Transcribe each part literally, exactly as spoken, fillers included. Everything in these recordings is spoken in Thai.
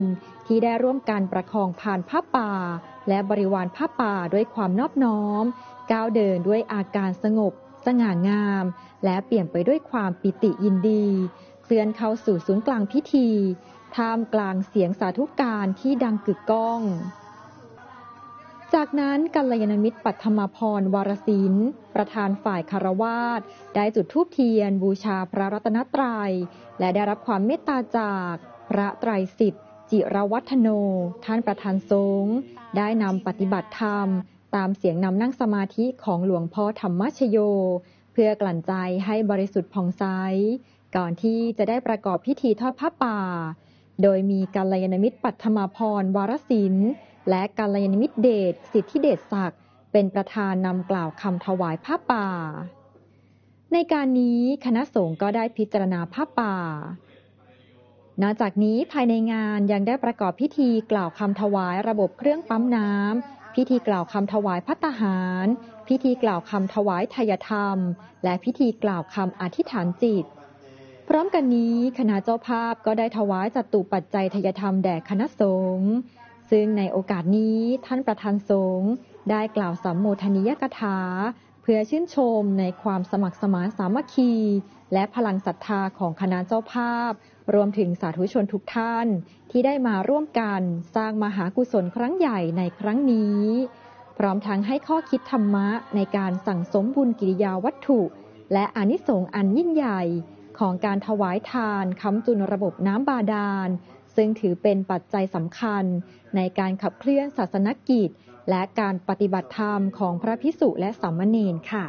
ที่ได้ร่วมกันประคองผ่านผ้าป่าและบริวารผ้าป่าด้วยความนอบน้อมก้าวเดินด้วยอาการสงบสง่างามและเปี่ยมไปด้วยความปิติยินดีเคลื่อนเข้าสู่ศูนย์กลางพิธีท่ามกลางเสียงสาธุการที่ดังกึกก้องจากนั้นกัลยาณมิตรปัทมาพรวรศิลป์ประธานฝ่ายคฤหัสถ์ได้จุดธูปเทียนบูชาพระรัตนตรัยและได้รับความเมตตาจากพระไตรสิทธิ์จิรวัฒโนท่านประธานสงฆ์ได้นำปฏิบัติธรรมตามเสียงนำนั่งสมาธิของหลวงพ่อธรรมชโยเพื่อกลั่นใจให้บริสุทธิ์ผ่องใสก่อนที่จะได้ประกอบพิธีทอดผ้าป่าโดยมีกัลยาณมิตรปัทมาพรวรศิลป์และกัลยาณมิตรเดชสิทธิเดชศักดิ์เป็นประธานนำกล่าวคำถวายผ้าป่าในการนี้คณะสงฆ์ก็ได้พิจารณาผ้าป่านอกจากนี้ภายในงานยังได้ประกอบพิธีกล่าวคำถวายระบบเครื่องปั๊มน้ำพิธีกล่าวคำถวายภัตตาหารพิธีกล่าวคำถวายไทยธรรมและพิธีกล่าวคำอธิษฐานจิตพร้อมกันนี้คณะเจ้าภาพก็ได้ถวายจตุปัจจัยไทยธรรมแด่คณะสงฆ์ซึ่งในโอกาสนี้ท่านประธานสงฆ์ได้กล่าวสัมโมทนียกถาเพื่อชื่นชมในความสมัครสมานสามัคคีและพลังศรัทธาของคณะเจ้าภาพรวมถึงสาธุชนทุกท่านที่ได้มาร่วมกันสร้างมหากุศลครั้งใหญ่ในครั้งนี้พร้อมทั้งให้ข้อคิดธรรมะในการสั่งสมบุญกิริยาวัตถุและอานิสงส์อันยิ่งใหญ่ของการถวายทานค้ำจุนระบบน้ำบาดาลซึ่งถือเป็นปัจจัยสำคัญในการขับเคลื่อนศาสนกิจและการปฏิบัติธรรมของพระภิกษุและสามเณรค่ะ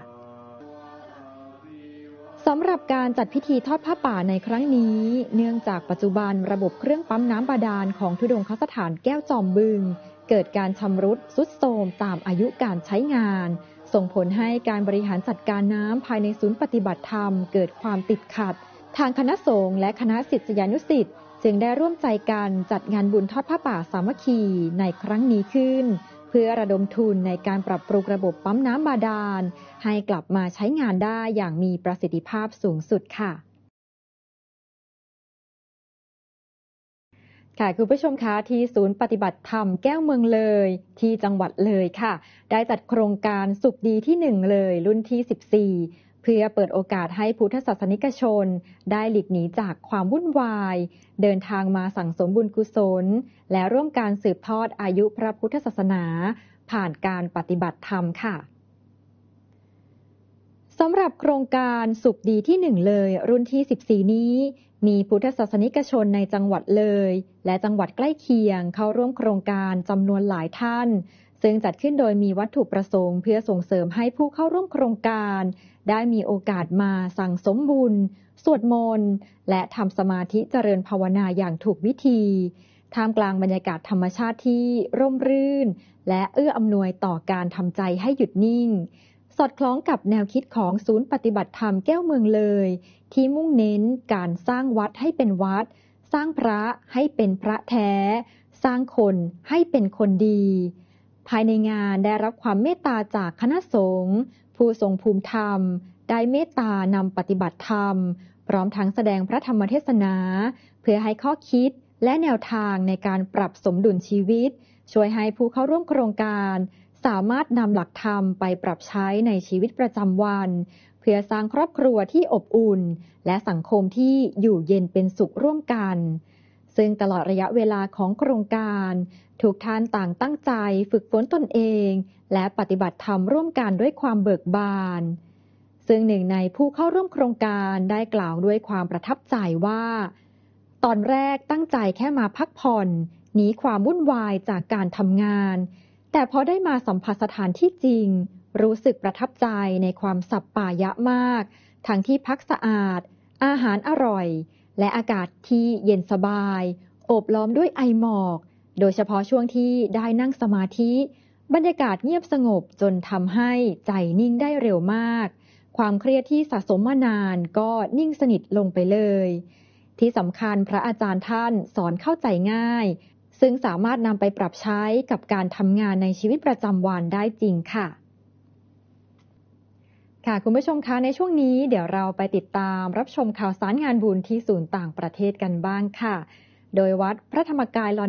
สำหรับการจัดพิธีทอดผ้าป่าในครั้งนี้เนื่องจากปัจจุบันระบบเครื่องปั๊มน้ำบาดาลของธุดงคสถานแก้วจอมบึงเกิดการชำรุดทรุดโทรมตามอายุการใช้งานส่งผลให้การบริหารจัดการน้ำภายในศูนย์ปฏิบัติธรรมเกิดความติดขัดทางคณะสงฆ์และคณะศิษยานุศิษย์จึงได้ร่วมใจกันจัดงานบุญทอดผ้าป่าสามัคคีในครั้งนี้ขึ้นเพื่อระดมทุนในการปรับปรุงระบบปั๊มน้ำบาดาลให้กลับมาใช้งานได้อย่างมีประสิทธิภาพสูงสุดค่ะค่ะคุณผู้ชมคะที่ศูนย์ปฏิบัติธรรมแก้วเมืองเลยที่จังหวัดเลยค่ะได้จัดโครงการสุขดีที่หนึ่งเลยรุ่นที่สิบสี่เพื่อเปิดโอกาสให้พุทธศาสนิกชนได้หลีกหนีจากความวุ่นวายเดินทางมาสั่งสมบุญกุศลและร่วมการสืบทอดอายุพระพุทธศาสนาผ่านการปฏิบัติธรรมค่ะสำหรับโครงการสุขดีที่หนึ่งเลยรุ่นที่สิบสี่นี้มีพุทธศาสนิกชนในจังหวัดเลยและจังหวัดใกล้เคียงเข้าร่วมโครงการจำนวนหลายท่านซึ่งจัดขึ้นโดยมีวัตถุประสงค์เพื่อส่งเสริมให้ผู้เข้าร่วมโครงการได้มีโอกาสมาสั่งสมบุญสวดมนต์และทำสมาธิเจริญภาวนาอย่างถูกวิธีท่ามกลางบรรยากาศธรรมชาติที่ร่มรื่นและเอื้ออำนวยต่อการทำใจให้หยุดนิ่งสอดคล้องกับแนวคิดของศูนย์ปฏิบัติธรรมแก้วเมืองเลยที่มุ่งเน้นการสร้างวัดให้เป็นวัดสร้างพระให้เป็นพระแท้สร้างคนให้เป็นคนดีภายในงานได้รับความเมตตาจากคณะสงฆ์ผู้ทรงภูมิธรรมได้เมตตานำปฏิบัติธรรมพร้อมทั้งแสดงพระธรรมเทศนาเพื่อให้ข้อคิดและแนวทางในการปรับสมดุลชีวิตช่วยให้ผู้เข้าร่วมโครงการสามารถนำหลักธรรมไปปรับใช้ในชีวิตประจำวันเพื่อสร้างครอบครัวที่อบอุ่นและสังคมที่อยู่เย็นเป็นสุขร่วมกันซึ่งตลอดระยะเวลาของโครงการทุกท่านต่างตั้งใจฝึกฝนตนเองและปฏิบัติธรรมร่วมกันด้วยความเบิกบานซึ่งหนึ่งในผู้เข้าร่วมโครงการได้กล่าวด้วยความประทับใจว่าตอนแรกตั้งใจแค่มาพักผ่อนหนีความวุ่นวายจากการทำงานแต่พอได้มาสัมผัสสถานที่จริงรู้สึกประทับใจในความสัปปายะมากทั้งที่พักสะอาดอาหารอร่อยและอากาศที่เย็นสบายโอบล้อมด้วยไอหมอกโดยเฉพาะช่วงที่ได้นั่งสมาธิบรรยากาศเงียบสงบจนทำให้ใจนิ่งได้เร็วมากความเครียดที่สะสมมานานก็นิ่งสนิทลงไปเลยที่สำคัญพระอาจารย์ท่านสอนเข้าใจง่ายซึ่งสามารถนำไปปรับใช้กับการทำงานในชีวิตประจำวันได้จริงค่ะค่ะคุณผู้ชมคะในช่วงนี้เดี๋ยวเราไปติดตามรับชมข่าวสารงานบุญที่ศูนย์ต่างประเทศกันบ้างค่ะโดยวัดพระธรรมกายลอน